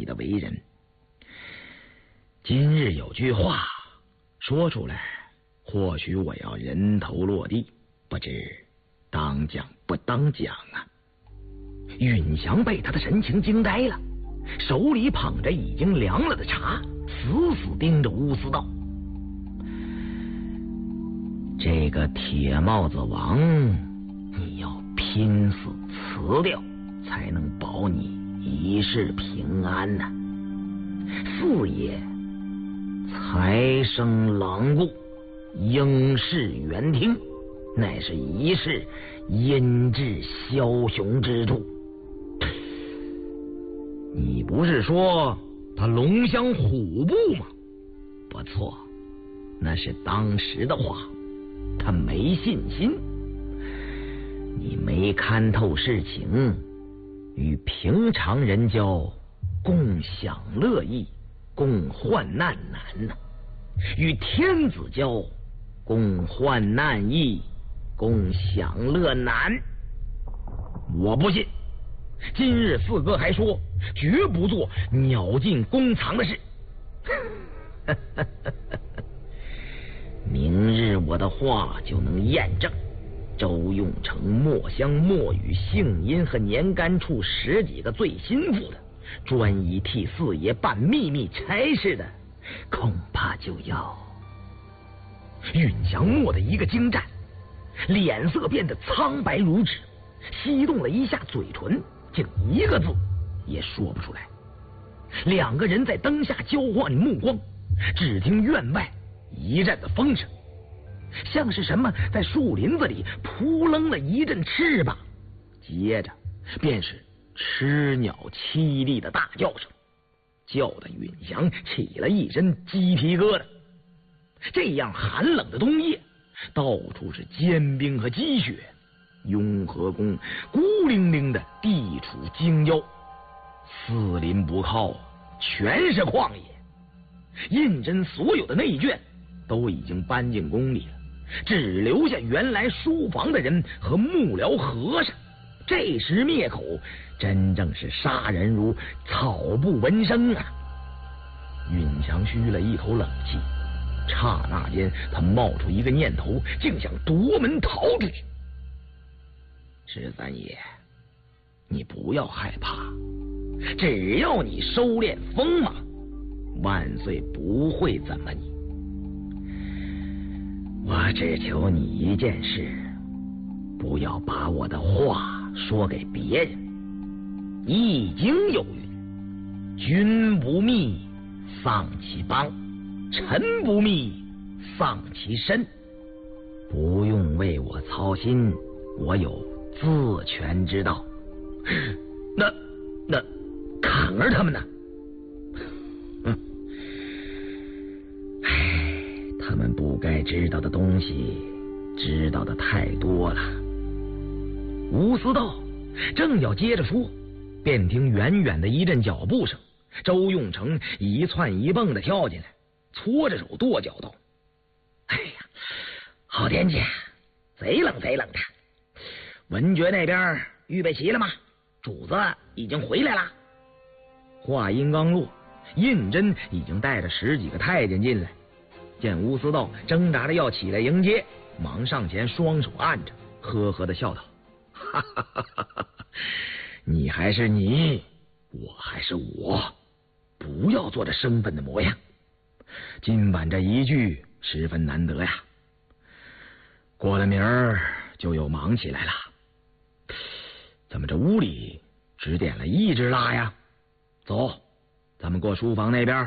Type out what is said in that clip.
的为人。今日有句话说出来，或许我要人头落地，不知当讲不当讲啊。允祥被他的神情惊呆了，手里捧着已经凉了的茶，死死盯着乌思道。这个铁帽子王，你要拼死辞掉，才能保你一世平安呐。四爷才生狼顾，应试元听，乃是一世阴质枭雄之处。你不是说他龙骧虎步吗？不错，那是当时的话，他没信心。你没看透事情，与平常人交，共享乐意，共患难难呐；与天子交，共患难易，共享乐难。我不信，今日四哥还说绝不做鸟尽弓藏的事。明日我的话就能验证。周用成、墨香、墨雨、杏阴和年干处10几个最心腹的，专一替四爷办秘密差事的，恐怕就要……允祥蓦的一个惊战，脸色变得苍白如纸，翕动了一下嘴唇，竟一个字也说不出来。两个人在灯下交换目光，只听院外一阵的风声，像是什么在树林子里扑棱了一阵翅膀，接着便是吃鸟凄厉的大叫声，叫得允祥起了一身鸡皮疙瘩。这样寒冷的冬夜，到处是坚冰和积雪，雍和宫孤零零的地处京郊，四邻不靠，全是旷野。胤禛所有的内眷都已经搬进宫里了，只留下原来书房的人和幕僚和尚。这时灭口，真正是杀人如草不闻声啊！允祥吁了一口冷气，刹那间他冒出一个念头，竟想夺门逃出去。十三爷，你不要害怕，只要你收敛锋芒，万岁不会怎么你。我只求你一件事，不要把我的话说给别人。易经有云：君不密，丧其邦；臣不密，丧其身。不用为我操心，我有自全之道。那坎儿他们呢？他们不该知道的东西，知道的太多了。吴思道正要接着说，便听远远的一阵脚步声，周用成一窜一蹦的跳进来，搓着手跺脚道：“哎呀，好天气，贼冷贼冷的。文爵那边预备齐了吗？主子已经回来了。”话音刚落，胤禛已经带着10几个太监进来，见吴思道挣扎着要起来迎接，忙上前双手按着，呵呵的笑道：“哈哈哈哈哈！你还是你，我还是我，不要做这生分的模样。今晚这一聚十分难得呀，过了明儿就又忙起来了。怎么这屋里只点了一支蜡呀？走，咱们过书房那边